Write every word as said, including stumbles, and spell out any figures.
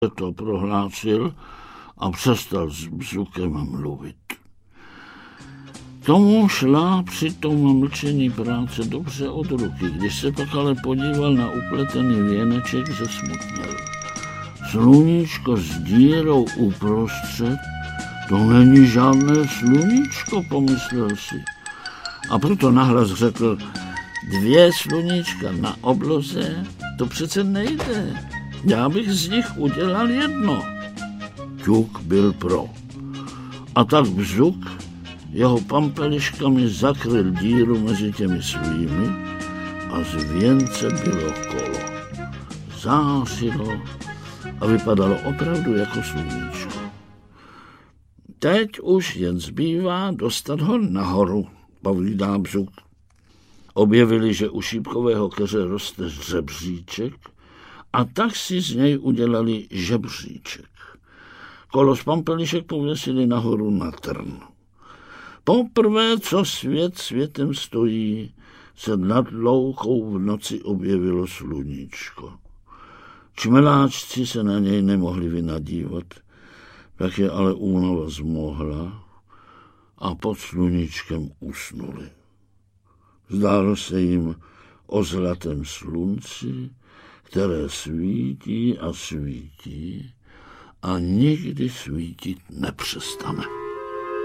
to prohlásil a přestal s Bzukem mluvit. Tomu šla při tom mlčení práce dobře od ruky. Když se pak ale podíval na upletený věneček, zesmutněl. Sluníčko s dírou uprostřed, to není žádné sluníčko, pomyslel si. A proto nahlas řekl, dvě sluníčka na obloze, to přece nejde. Já bych z nich udělal jedno. Ťuk byl pro. A tak Bzuk jeho pampeliškami zakryl díru mezi těmi svými a z věnce bylo kolo. Zářilo a vypadalo opravdu jako sluníčko. Teď už jen zbývá dostat ho nahoru, povídá Bzuk. Objevili, že u šípkového keře roste žebříček a tak si z něj udělali žebříček. Kolo z pampelišek pověsili nahoru na trn. Poprvé, co svět světem stojí, se nad loukou v noci objevilo sluníčko. Čmeláčci se na něj nemohli vynadívat, tak je ale únava zmohla a pod sluníčkem usnuli. Zdálo se jim o zlatém slunci, které svítí a svítí a nikdy svítit nepřestane.